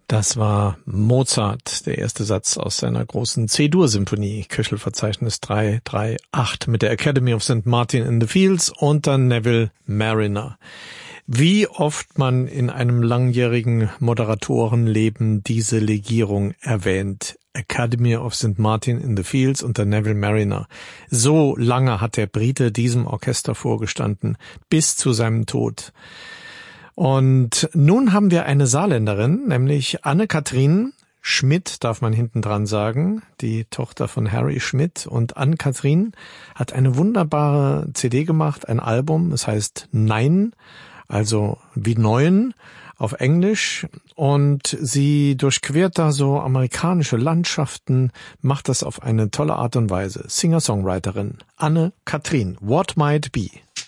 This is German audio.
Das war Mozart, der erste Satz aus seiner großen C-Dur-Symphonie, Köchelverzeichnis 338 mit der Academy of St. Martin in the Fields unter Neville Marriner. Wie oft man in einem langjährigen Moderatorenleben diese Legierung erwähnt. Academy of St. Martin in the Fields unter Neville Marriner. So lange hat der Brite diesem Orchester vorgestanden, bis zu seinem Tod. Und nun haben wir eine Saarländerin, nämlich Anne-Kathrin Schmidt, darf man hinten dran sagen, die Tochter von Harry Schmidt. Und Anne-Kathrin hat eine wunderbare CD gemacht, ein Album, es heißt Nein, also wie Neuen auf Englisch. Und sie durchquert da so amerikanische Landschaften, macht das auf eine tolle Art und Weise. Singer-Songwriterin Anne-Kathrin, What Might Be.